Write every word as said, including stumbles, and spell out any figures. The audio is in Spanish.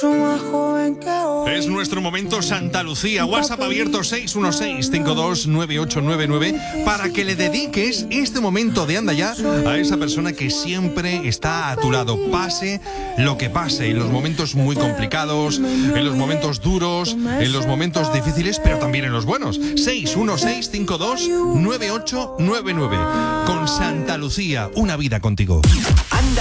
mucho más joven que hoy. Es nuestro momento Santa Lucía. WhatsApp abierto seis uno seis, cinco dos nueve ocho nueve nueve para que le dediques este momento de Anda Ya a esa persona que siempre está a tu lado, pase lo que pase, en los momentos muy complicados, en los momentos duros, en los momentos difíciles, pero también en los buenos. seis uno seis, cinco dos nueve ocho nueve nueve. Con Santa Lucía, una vida contigo. Anda